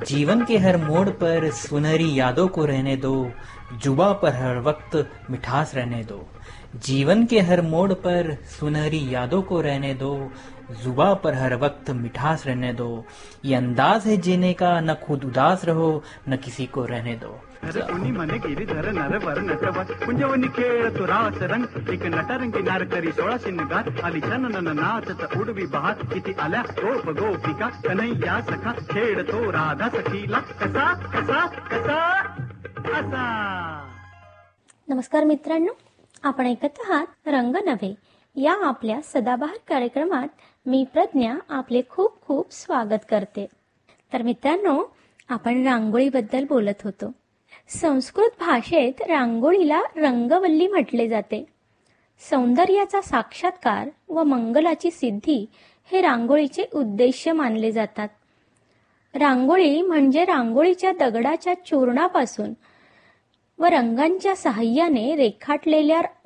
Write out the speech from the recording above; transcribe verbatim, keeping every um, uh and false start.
जीवन के हर मोड़ पर सुनहरी यादों को रहने दो, जुबा पर हर वक्त मिठास रहने दो। जीवन के हर मोड़ पर सुनहरी यादों को रहने दो, जुबा पर हर वक्त मिठास रहने दो। ये अंदाज है जीने का, न खुद उदास रहो न किसी को रहने दो। कुणी मने गिरीधर नरवर नटवर कुंजवनी खेळतो रास रंग एक नटरंगी नारकरी सोळा शिनगार आली छनन नाचत उडवी बहार किती आल्या गोप गोपिका कन्हैया सखा खेळतो राधा सखीला कसा कसा कसा असा। नमस्कार मित्रांनो, आपण ऐकत आहात रंग नव्हे या आपल्या सदाबहार कार्यक्रमात मी प्रज्ञा आपले खूप खूप स्वागत करते। तर मित्रांनो, आपण रांगोळीबद्दल बोलत होतो। संस्कृत भाषेत रांगोळीला रंगवल्ली म्हटले जाते। सौंदर्याचा साक्षात्कार व मंगलाची सिद्धी हे रांगोळीचे उद्देश मानले जातात। रांगोळी म्हणजे रांगोळीच्या दगडाच्या चूर्णापासून व रंगांच्या सहाय्याने रेखाटलेल्या